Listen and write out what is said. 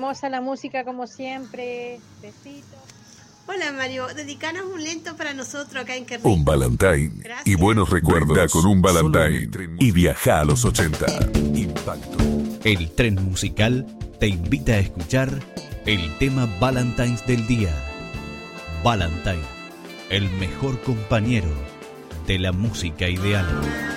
hermosa la música como siempre. Besitos. Hola Mario, dedicanos un lento para nosotros acá en Qué Un Valentine. Gracias. Y buenos recuerdos. Brinda con un Valentine y viaja a los 80. Impacto. El tren musical te invita a escuchar el tema Valentines del día. Valentine, el mejor compañero de la música ideal.